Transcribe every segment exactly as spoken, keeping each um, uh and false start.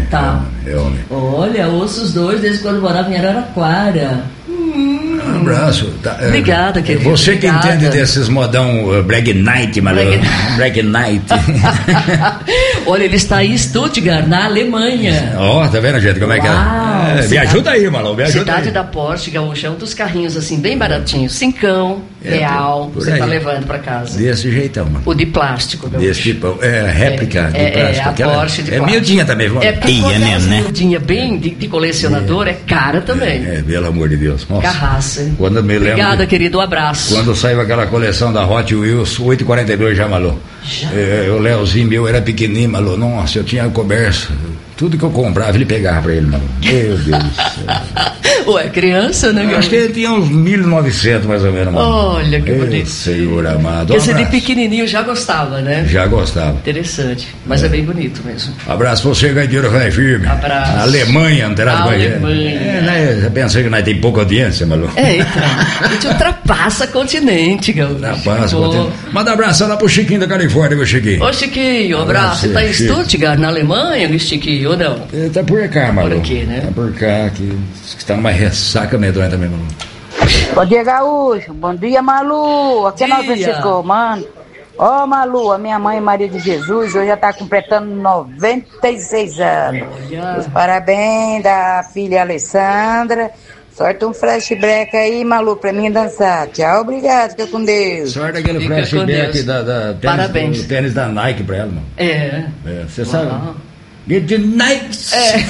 tá. É, é homem. Olha, ouço os dois desde quando morava em Araraquara. Hum. Um abraço. Tá, é, Obrigada, querido. Você que Obrigada. entende desses modão uh, Black Night, maluco. Black, Black Night. Olha, ele está em Stuttgart, na Alemanha. Ó, oh, tá vendo, gente, como é que é? Uau, é? Me ajuda aí, maluco, me ajuda Cidade aí. da Porsche, Gaúcho, é um dos carrinhos assim, bem baratinhos. Cincão, É, real, por- por você aí. tá levando pra casa. Desse jeitão, mano. O de plástico, Gaúcho. Desse tipo, é réplica É, de plástico. é, a aquela- Porsche de é plástico. miudinha também, vamos. É porque Ia quando é mesmo, né? miudinha bem de, de colecionador, é, cara também. É, pelo amor de Deus. Nossa. Carraça, hein? Quando eu me lembro. Obrigada, de- querido, um abraço. Quando saiu aquela coleção da Hot Wheels, oito e quarenta e dois já, maluco. Já? É, o Leozinho meu era pequenininho, maluco. Nossa, eu tinha coberto. Tudo que eu comprava, ele pegava pra ele, maluco. Meu Deus do céu. Ué, criança, né, Eu acho que ele tinha uns mil e novecentos mais ou menos, mano. Olha que Ei, bonito. Senhor amado. Quer dizer, de abraço. pequenininho já gostava, né? Já gostava. Interessante, mas é, bem bonito mesmo. Abraço pra você, Gaiteiro Vai Firme. Abraço. A Alemanha, não terá de Alemanha. É, né? Você pensa que nós tem pouca audiência, maluco? É, então, a gente ultrapassa continente, Gaúcho. Rapaz, Pô. continua. Manda um abraço lá pro Chiquinho da Califórnia, meu Chiquinho. Ô, Chiquinho, um abraço. Você tá em Chico. Stuttgart, na Alemanha, Chiquinho, ou não? Ele tá por cá, maluco. aqui, né? Tá por cá, que, que tá numa ressaca medonha também, maluco. Bom dia, Gaúcho. Bom dia, Malu. Aqui é Dia. Nova Francisco Romano. Ó, Malu, a minha mãe, Maria de Jesus, hoje já tá completando noventa e seis anos. Olha. Os parabéns da filha Alessandra. Sorte um flashback aí, Malu, pra mim dançar. Tchau, obrigado, fica com Deus. Sorte aquele Fica com flashback Deus. da, da tênis, Parabéns. do tênis da Nike pra ela, mano. É. É, você sabe? Uau. Get the Nikes. É.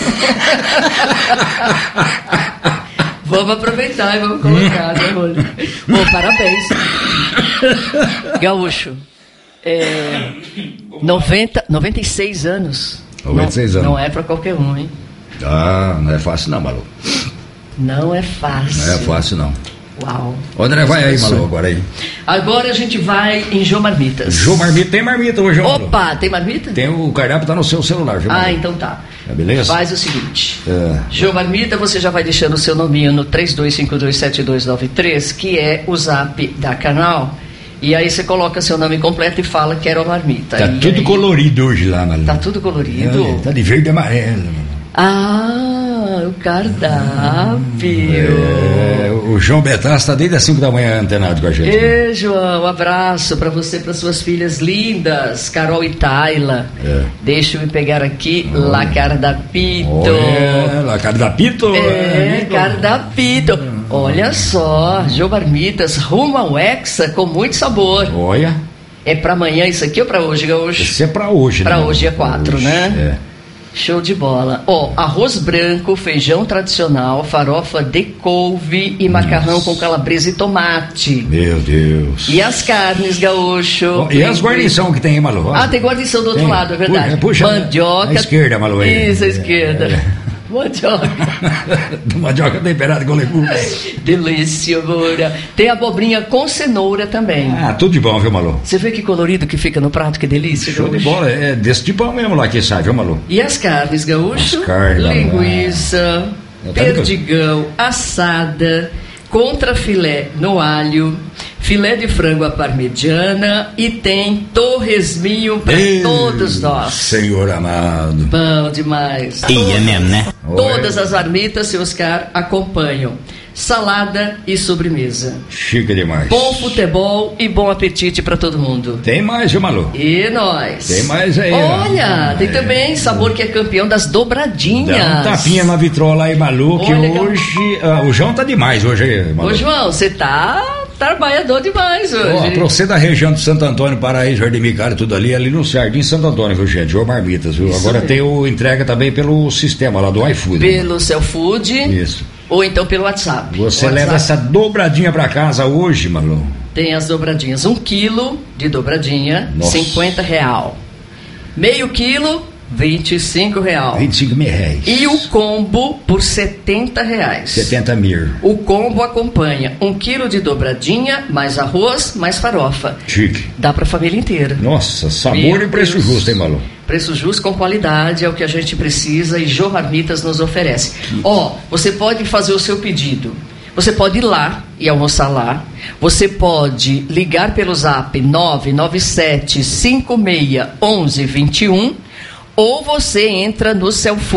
Vamos aproveitar e vamos colocar, né, Rony? Bom, parabéns. Gaúcho. É, noventa, noventa e seis anos. noventa e seis não, anos. Não é pra qualquer um, hein? Ah, não é fácil não, maluco. Não é fácil. Não é fácil não. Uau. Onde nós vai aí, maluco, agora aí? Agora a gente vai em Jô Marmitas. Jô Marmita, tem marmita hoje, maluco? Opa, tem marmita? Tem o cardápio, tá no seu celular, Jô Ah, Marmita. então tá. Tá beleza? Faz o seguinte. É. Jô Marmita, você já vai deixando o seu nominho no três dois cinco dois sete dois nove três, que é o zap da canal. E aí você coloca seu nome completo e fala que era o Marmita. Tá E tudo aí- colorido hoje lá, maluco. Tá tudo colorido? É, tá de verde e amarelo, mano. Ah, o cardápio. É, o João Betas tá desde as cinco da manhã antenado com a gente. Ei, João, um abraço pra você e para suas filhas lindas, Carol e Tayla. É. Deixa eu me pegar aqui, La Cardapito. Olha, lá, Cardapito. É, amigo. Cardapito. Olha só, Jô Marmitas, rumo ao Hexa com muito sabor. Olha, É pra amanhã isso aqui ou pra hoje, Gaúcho? esse é pra hoje, Pra né? hoje, dia quatro, Hoje, né? É. Show de bola. Ó, arroz branco, feijão tradicional, farofa de couve e macarrão com calabresa e tomate. Meu Deus. E as carnes, Gaúcho. Bom, e as guarnições que tem aí, Malu? Ah, tem guarnição do outro Tem. lado, é verdade. Puxa, puxa, mandioca. à esquerda, Malu, aí. Isso, à esquerda. É. Mandioca. Mandioca temperada com legumes. Delícia, Moura. Tem abobrinha com cenoura também. Ah, tudo de bom, viu, Malu? Você vê que colorido que fica no prato, que delícia, Show de Gaúcho. bola, é desse tipo mesmo lá que sai, viu, Malu? E as carnes, Gaúcho? As carnes, linguiça, Eu tô perdigão, assada, contrafilé no alho, filé de frango à parmegiana e tem torresminho para Ei, todos nós. Senhor amado. Bom demais. Ia mesmo, né? Todas as marmitas, seu Oscar, acompanham. Salada e sobremesa. Chique demais. Bom futebol e bom apetite para todo mundo. Tem mais, viu, Malu? E nós? Tem mais aí, ó. Olha, tem É. também sabor que é campeão das dobradinhas. Dá um tapinha na vitrola aí, Malu, que Olha que- hoje... ah, o João tá demais hoje aí, Malu. Ô, João, você tá trabalhador demais Ó, hoje. pra você da região de Santo Antônio, Paraíso, Jardim Micário, tudo ali, ali no Jardim Santo Antônio, viu, gente? João Marmitas, viu? Isso Agora mesmo. tem o entrega também pelo sistema lá do iFood. né? Pelo Cell Food Isso. ou então pelo WhatsApp. Você O leva WhatsApp essa dobradinha pra casa hoje, Malu. tem as dobradinhas. Um quilo de dobradinha, Nossa. cinquenta real. Meio quilo, vinte e cinco real. vinte e cinco mil reais. E o combo por setenta reais. setenta mil. O combo acompanha um quilo de dobradinha, mais arroz, mais farofa. Chique. Dá pra família inteira. Nossa, sabor Meu e preço Deus. justo, hein, Malu? Preço justo com qualidade é o que a gente precisa e Jô Marmitas nos oferece. Ó, você pode fazer o seu pedido. Você pode ir lá e almoçar lá. Você pode ligar pelo zap nove nove sete cinco seis um um dois um ou você entra no Cell Food